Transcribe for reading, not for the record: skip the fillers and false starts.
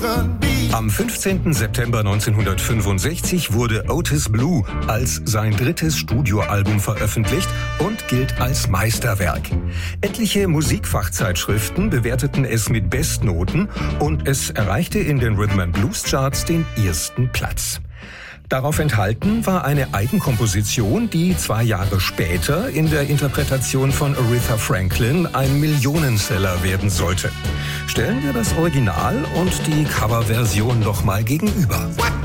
Am 15. September 1965 wurde Otis Blue als sein drittes Studioalbum veröffentlicht und gilt als Meisterwerk. Etliche Musikfachzeitschriften bewerteten es mit Bestnoten und es erreichte in den Rhythm and Blues Charts den ersten Platz. Darauf enthalten war eine Eigenkomposition, die 2 Jahre später in der Interpretation von Aretha Franklin ein Millionenseller werden sollte. Stellen wir das Original und die Coverversion doch mal gegenüber.